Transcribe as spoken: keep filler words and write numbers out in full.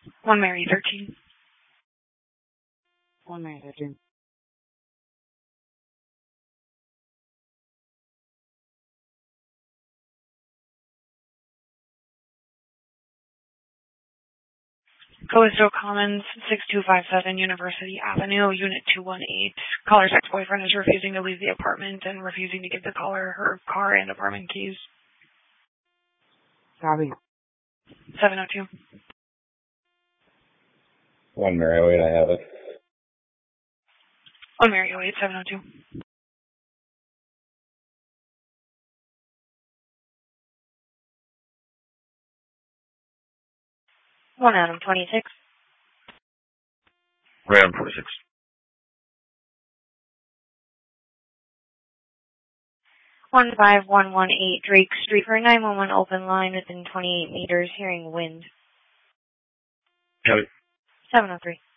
One Mary thirteen. One Mary thirteen. Callisto Commons, six two five seven University Avenue, Unit two one eight. Caller's ex-boyfriend is refusing to leave the apartment and refusing to give the caller her car and apartment keys. Copy. seven oh two. One Mary oh eight, I have it. One Mary oh eight, seven oh two. One Adam twenty-six. Ram forty-six. One five one one eight Drake Street for a nine one one open line within twenty-eight meters, hearing wind. Copy. seven oh three.